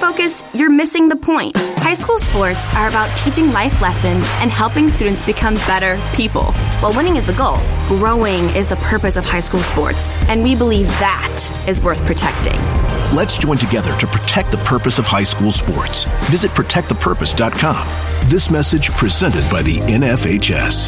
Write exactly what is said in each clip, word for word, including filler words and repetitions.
focused, you're missing the point. High school sports are about teaching life lessons and helping students become better people. While winning is the goal, growing is the purpose of high school sports, and we believe that is worth protecting. Let's join together to protect the purpose of high school sports. Visit protect the purpose dot com. This message presented by the N F H S.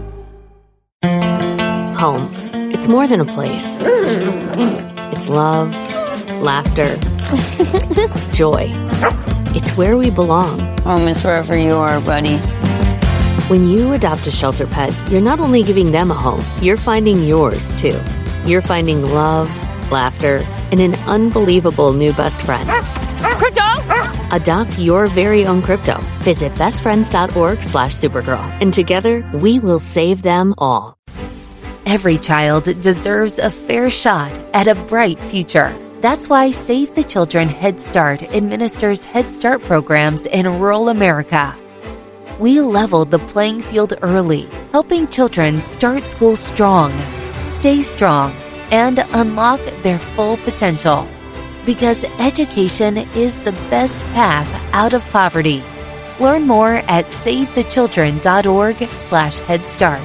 Home. It's more than a place. It's love, laughter, joy. It's where we belong. Home is wherever you are, buddy. When you adopt a shelter pet, you're not only giving them a home, you're finding yours, too. You're finding love, laughter, and an unbelievable new best friend. Crypto! Adopt your very own crypto. Visit bestfriends.org slash Supergirl. And together, we will save them all. Every child deserves a fair shot at a bright future. That's why Save the Children Head Start administers Head Start programs in rural America. We leveled the playing field early, helping children start school strong, stay strong, and unlock their full potential. Because education is the best path out of poverty. Learn more at savethechildren.org slash Head Start.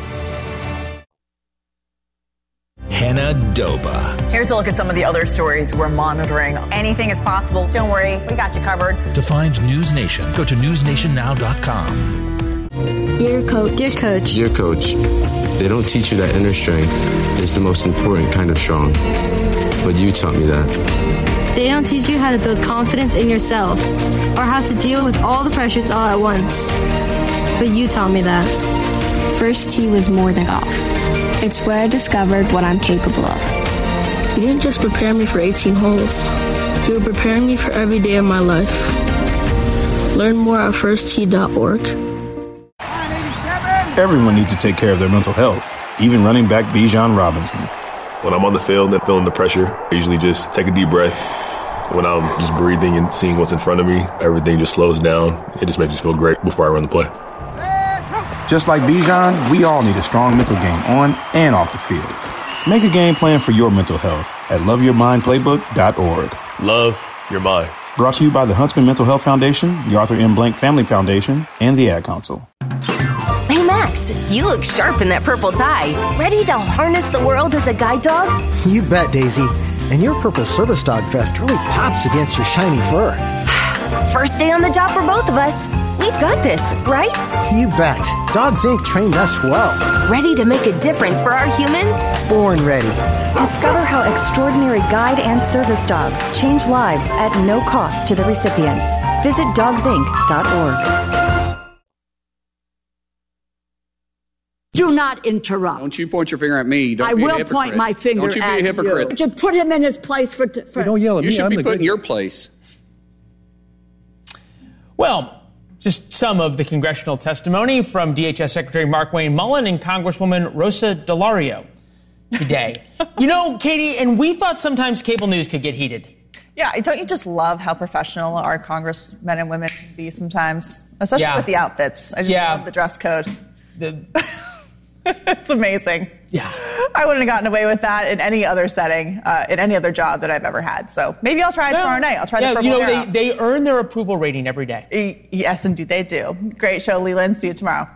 Hannah Doba. Here's a look at some of the other stories we're monitoring. Anything is possible. Don't worry, we got you covered. To find News Nation, go to news nation now dot com. Dear Coach. Dear Coach. Dear Coach, they don't teach you that inner strength is the most important kind of strong. But you taught me that. They don't teach you how to build confidence in yourself or how to deal with all the pressures all at once. But you taught me that. First tee was more than golf. It's where I discovered what I'm capable of. You didn't just prepare me for eighteen holes. You were preparing me for every day of my life. Learn more at first tee dot org. Everyone needs to take care of their mental health, even running back Bijan Robinson. When I'm on the field and feeling the pressure, I usually just take a deep breath. When I'm just breathing and seeing what's in front of me, everything just slows down. It just makes me feel great before I run the play. Just like Bijan, we all need a strong mental game on and off the field. Make a game plan for your mental health at love your mind playbook dot org. Love your mind. Brought to you by the Huntsman Mental Health Foundation, the Arthur M. Blank Family Foundation, and the Ad Council. Hey, Max, you look sharp in that purple tie. Ready to harness the world as a guide dog? You bet, Daisy. And your purple service dog vest really pops against your shiny fur. First day on the job for both of us. We've got this, right? You bet. Dogs Incorporated trained us well. Ready to make a difference for our humans? Born ready. Discover how extraordinary guide and service dogs change lives at no cost to the recipients. Visit dogs inc dot org. Do not interrupt. Don't you point your finger at me. Don't I be will a hypocrite. point my finger Don't you be at a hypocrite. you. Would you put him in his place for... for don't yell at you me. You should I'm be put in good. your place. Well, just some of the congressional testimony from D H S Secretary Markwayne Mullin and Congresswoman Rosa DeLauro today. You know, Katie, and we thought sometimes cable news could get heated. Yeah, don't you just love how professional our congressmen and women can be sometimes? Especially Yeah. with the outfits. I just Yeah. love the dress code. The... It's amazing. Yeah. I wouldn't have gotten away with that in any other setting, uh, in any other job that I've ever had. So maybe I'll try it Well, tomorrow night. I'll try yeah, the purple you know, hair they, out. they earn their approval rating every day. Yes, indeed, they do. Great show, Leland. See you tomorrow.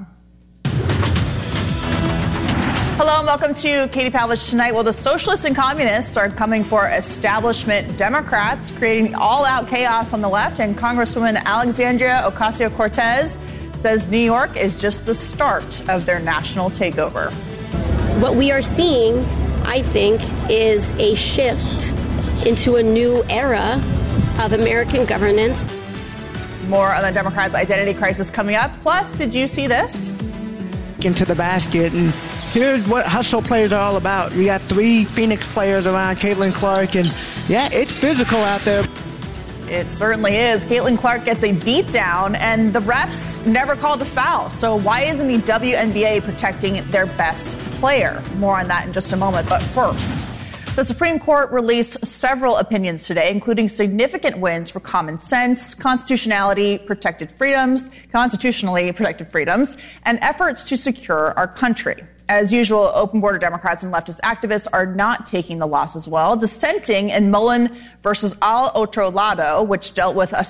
Hello and welcome to Katie Pavlich Tonight. Well, the socialists and communists are coming for establishment Democrats, creating all-out chaos on the left. And Congresswoman Alexandria Ocasio-Cortez says New York is just the start of their national takeover. What we are seeing, I think, is a shift into a new era of American governance. More on the Democrats' identity crisis coming up. Plus, did you see this? Into the basket, and here's what hustle players are all about. You got three Phoenix players around Caitlin Clark, and yeah, it's physical out there. It certainly is. Caitlin Clark gets a beat down, and the refs never called a foul. So why isn't the W N B A protecting their best player? More on that in just a moment. But first, the Supreme Court released several opinions today, including significant wins for common sense, constitutionality, protected freedoms, constitutionally protected freedoms, and efforts to secure our country. As usual, open border Democrats and leftist activists are not taking the loss as well, dissenting in Mullen versus Al Otro Lado, which dealt with a